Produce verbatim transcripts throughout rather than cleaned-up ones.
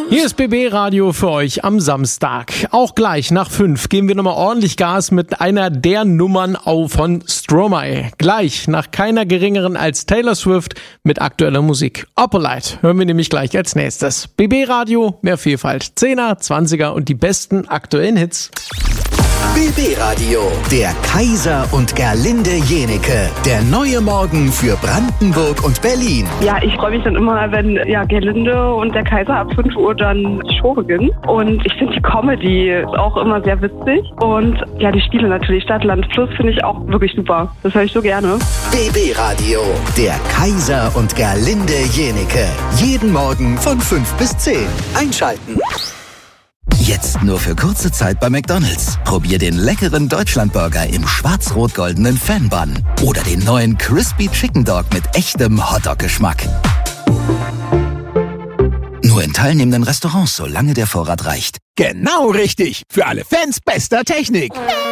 Hier ist B B Radio für euch am Samstag. Auch gleich nach fünf geben wir nochmal ordentlich Gas mit einer der Nummern auf von Stromae. Gleich nach keiner geringeren als Taylor Swift mit aktueller Musik. Oppolite hören wir nämlich gleich als nächstes. B B Radio, mehr Vielfalt. Zehner, Zwanziger und die besten aktuellen Hits. B B Radio, der Kaiser und Gerlinde Jenike. Der neue Morgen für Brandenburg und Berlin. Ja, ich freue mich dann immer, wenn ja, Gerlinde und der Kaiser ab fünf Uhr dann die Show beginnen. Und ich finde die Comedy auch immer sehr witzig. Und ja, die Spiele natürlich, Stadt, Land, Fluss, finde ich auch wirklich super. Das höre ich so gerne. B B Radio, der Kaiser und Gerlinde Jenike. Jeden Morgen von fünf bis zehn. Einschalten. Jetzt nur für kurze Zeit bei McDonald's. Probier den leckeren Deutschlandburger im schwarz-rot-goldenen Fan-Bun. Oder den neuen Crispy Chicken Dog mit echtem Hotdog-Geschmack. Nur in teilnehmenden Restaurants, solange der Vorrat reicht. Genau richtig. Für alle Fans bester Technik.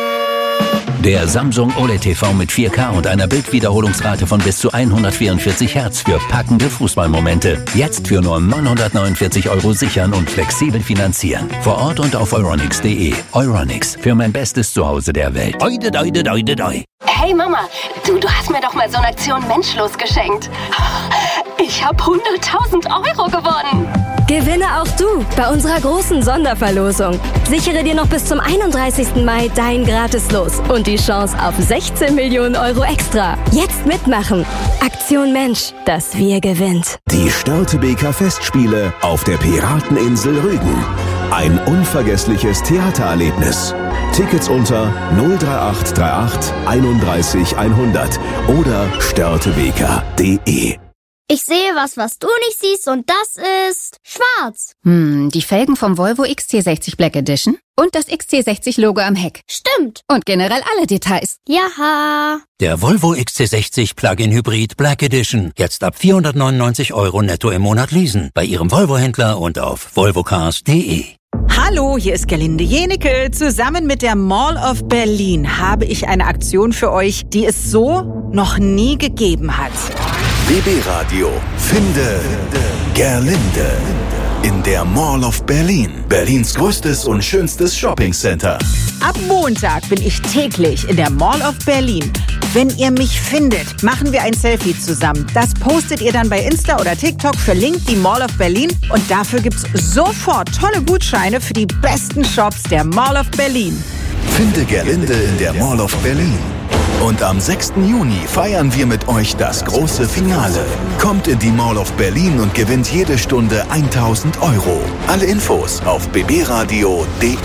Der Samsung O L E D T V mit vier K und einer Bildwiederholungsrate von bis zu hundertvierundvierzig Hertz für packende Fußballmomente. Jetzt für nur neunhundertneunundvierzig Euro sichern und flexibel finanzieren. Vor Ort und auf euronics punkt de. Euronics, für mein bestes Zuhause der Welt. Oide, oide, oide, oide. Hey Mama, du, du hast mir doch mal so eine Aktion Menschlos geschenkt. Ich habe hunderttausend Euro gewonnen. Gewinne auch du bei unserer großen Sonderverlosung. Sichere dir noch bis zum einunddreißigsten Mai dein Gratis-Los und die Chance auf sechzehn Millionen Euro extra. Jetzt mitmachen. Aktion Mensch, das Wir gewinnt. Die Störtebeker Festspiele auf der Pirateninsel Rügen. Ein unvergessliches Theatererlebnis. Tickets unter null drei acht drei acht einunddreißig hundert oder störtebeker punkt de. Ich sehe was, was du nicht siehst, und das ist schwarz. Hm, die Felgen vom Volvo X C sechzig Black Edition und das X C sechzig Logo am Heck. Stimmt. Und generell alle Details. Jaha. Der Volvo X C sechzig Plug-in Hybrid Black Edition. Jetzt ab vierhundertneunundneunzig Euro netto im Monat leasen. Bei Ihrem Volvo-Händler und auf volvocars punkt de. Hallo, hier ist Gerlinde Jenike. Zusammen mit der Mall of Berlin habe ich eine Aktion für euch, die es so noch nie gegeben hat. B B Radio. Finde Gerlinde in der Mall of Berlin. Berlins größtes und schönstes Shoppingcenter. Ab Montag bin ich täglich in der Mall of Berlin. Wenn ihr mich findet, machen wir ein Selfie zusammen. Das postet ihr dann bei Insta oder TikTok, verlinkt die Mall of Berlin und dafür gibt's sofort tolle Gutscheine für die besten Shops der Mall of Berlin. Finde Gerlinde in der Mall of Berlin. Und am sechsten Juni feiern wir mit euch das große Finale. Kommt in die Mall of Berlin und gewinnt jede Stunde tausend Euro. Alle Infos auf b b radio punkt de.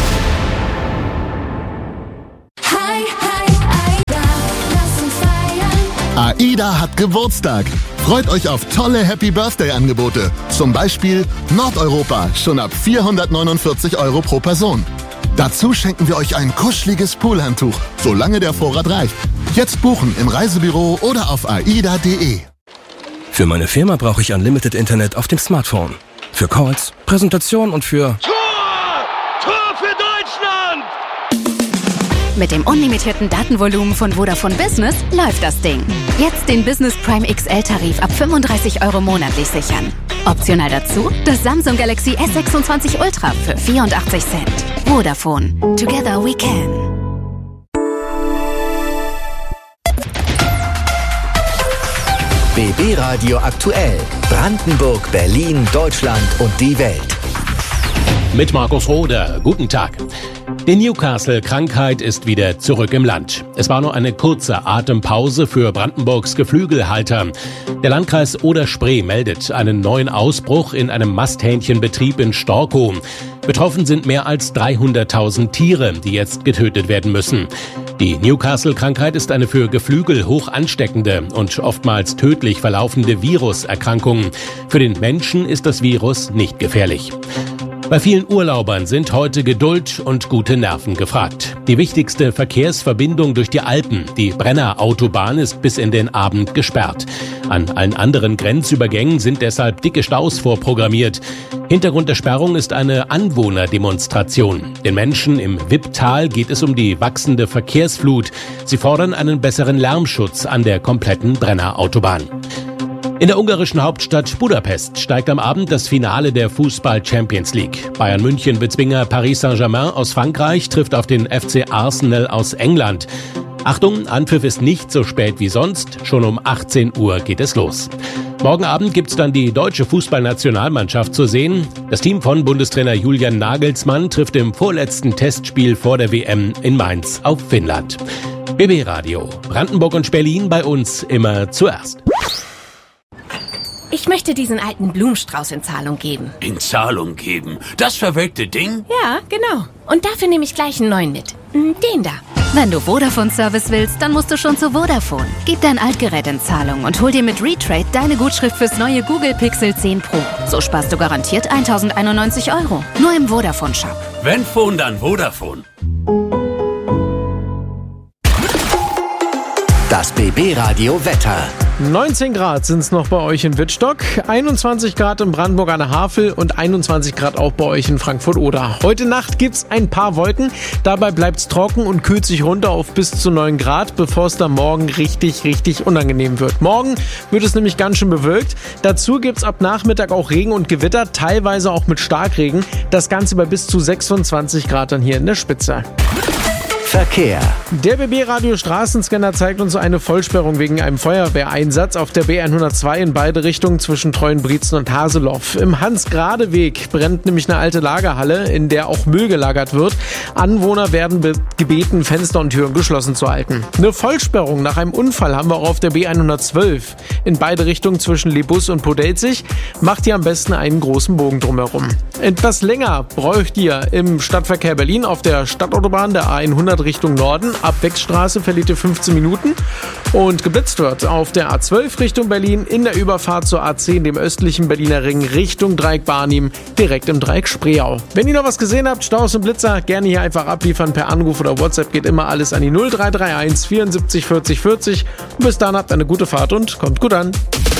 AIDA hat Geburtstag. Freut euch auf tolle Happy-Birthday-Angebote. Zum Beispiel Nordeuropa, schon ab vierhundertneunundvierzig Euro pro Person. Dazu schenken wir euch ein kuscheliges Poolhandtuch, solange der Vorrat reicht. Jetzt buchen im Reisebüro oder auf aida punkt de. Für meine Firma brauche ich Unlimited Internet auf dem Smartphone. Für Calls, Präsentation und für... Tor! Tor für Deutschland! Mit dem unlimitierten Datenvolumen von Vodafone Business läuft das Ding. Jetzt den Business Prime X L-Tarif ab fünfunddreißig Euro monatlich sichern. Optional dazu das Samsung Galaxy S sechsundzwanzig Ultra für vierundachtzig Cent. Vodafone. Together we can. B B Radio aktuell. Brandenburg, Berlin, Deutschland und die Welt. Mit Markus Roder. Guten Tag. Die Newcastle-Krankheit ist wieder zurück im Land. Es war nur eine kurze Atempause für Brandenburgs Geflügelhalter. Der Landkreis Oder-Spree meldet einen neuen Ausbruch in einem Masthähnchenbetrieb in Storkow. Betroffen sind mehr als dreihunderttausend Tiere, die jetzt getötet werden müssen. Die Newcastle-Krankheit ist eine für Geflügel hoch ansteckende und oftmals tödlich verlaufende Viruserkrankung. Für den Menschen ist das Virus nicht gefährlich. Bei vielen Urlaubern sind heute Geduld und gute Nerven gefragt. Die wichtigste Verkehrsverbindung durch die Alpen, die Brenner-Autobahn, ist bis in den Abend gesperrt. An allen anderen Grenzübergängen sind deshalb dicke Staus vorprogrammiert. Hintergrund der Sperrung ist eine Anwohnerdemonstration. Den Menschen im Wipptal geht es um die wachsende Verkehrsflut. Sie fordern einen besseren Lärmschutz an der kompletten Brenner-Autobahn. In der ungarischen Hauptstadt Budapest steigt am Abend das Finale der Fußball-Champions League. Bayern München Bezwinger Paris Saint-Germain aus Frankreich trifft auf den F C Arsenal aus England. Achtung, Anpfiff ist nicht so spät wie sonst. Schon um achtzehn Uhr geht es los. Morgen Abend gibt's dann die deutsche Fußballnationalmannschaft zu sehen. Das Team von Bundestrainer Julian Nagelsmann trifft im vorletzten Testspiel vor der W M in Mainz auf Finnland. B B Radio, Brandenburg und Berlin, bei uns immer zuerst. Ich möchte diesen alten Blumenstrauß in Zahlung geben. In Zahlung geben? Das verwelkte Ding? Ja, genau. Und dafür nehme ich gleich einen neuen mit. Den da. Wenn du Vodafone-Service willst, dann musst du schon zu Vodafone. Gib dein Altgerät in Zahlung und hol dir mit Retrade deine Gutschrift fürs neue Google Pixel zehn Pro. So sparst du garantiert tausendeinundneunzig Euro. Nur im Vodafone-Shop. Wenn Phone, dann Vodafone. Das B B-Radio Wetter. neunzehn Grad sind es noch bei euch in Wittstock, einundzwanzig Grad in Brandenburg an der Havel und einundzwanzig Grad auch bei euch in Frankfurt-Oder. Heute Nacht gibt's ein paar Wolken, dabei bleibt's trocken und kühlt sich runter auf bis zu neun Grad, bevor es dann morgen richtig, richtig unangenehm wird. Morgen wird es nämlich ganz schön bewölkt. Dazu gibt's ab Nachmittag auch Regen und Gewitter, teilweise auch mit Starkregen. Das Ganze bei bis zu sechsundzwanzig Grad dann hier in der Spitze. Verkehr. Der B B-Radio Straßenscanner zeigt uns eine Vollsperrung wegen einem Feuerwehreinsatz auf der B hundertzwei in beide Richtungen zwischen Treuenbrietzen und Haseloff. Im Hans-Grade-Weg brennt nämlich eine alte Lagerhalle, in der auch Müll gelagert wird. Anwohner werden gebeten, Fenster und Türen geschlossen zu halten. Eine Vollsperrung nach einem Unfall haben wir auch auf der B hundertzwölf in beide Richtungen zwischen Lebus und Podelzig. Macht ihr am besten einen großen Bogen drumherum. Etwas länger bräucht ihr im Stadtverkehr Berlin auf der Stadtautobahn der A hundert Richtung Norden. Ab Wechstraße verliert ihr fünfzehn Minuten. Und geblitzt wird auf der A zwölf Richtung Berlin in der Überfahrt zur A zehn, dem östlichen Berliner Ring, Richtung Dreieck Barnim, direkt im Dreieck Spreeau. Wenn ihr noch was gesehen habt, Staus und Blitzer, gerne hier einfach abliefern per Anruf oder WhatsApp. Geht immer alles an die null drei drei eins vierundsiebzig vierzig vierzig. Und bis dann habt eine gute Fahrt und kommt gut an.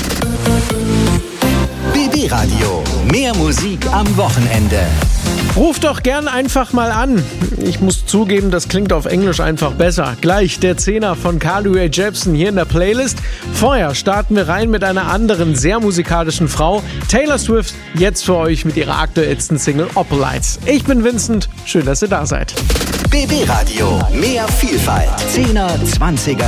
B B-Radio, mehr Musik am Wochenende. Ruft doch gern einfach mal an. Ich muss zugeben, das klingt auf Englisch einfach besser. Gleich der Zehner von Carly Rae Jepsen hier in der Playlist. Vorher starten wir rein mit einer anderen, sehr musikalischen Frau. Taylor Swift, jetzt für euch mit ihrer aktuellsten Single Opalites. Ich bin Vincent, schön, dass ihr da seid. B B-Radio, mehr Vielfalt. Zehner, Zwanziger.